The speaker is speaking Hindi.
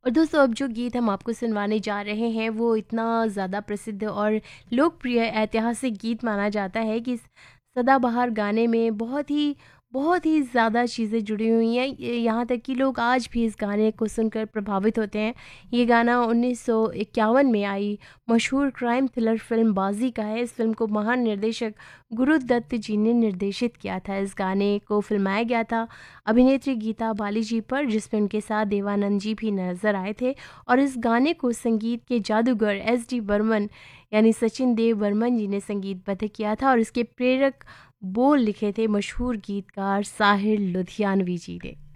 और दोस्तों अब जो गीत हम आपको सुनवाने जा रहे हैं वो इतना ज़्यादा प्रसिद्ध और लोकप्रिय ऐतिहासिक गीत माना जाता है कि इस सदाबहार गाने में बहुत ही ज़्यादा चीज़ें जुड़ी हुई हैं। यहाँ तक कि लोग आज भी इस गाने को सुनकर प्रभावित होते हैं। ये गाना 1951 में आई मशहूर क्राइम थ्रिलर फिल्म बाजी का है। इस फिल्म को महान निर्देशक गुरुदत्त जी ने निर्देशित किया था। इस गाने को फिल्माया गया था अभिनेत्री गीता बाली जी पर, जिसमें उनके साथ देवानंद जी भी नजर आए थे। और इस गाने को संगीत के जादूगर SD बर्मन यानी सचिन देव बर्मन जी ने संगीतबद्ध किया था, और इसके प्रेरक बोल लिखे थे मशहूर गीतकार साहिर लुधियानवी जी ने।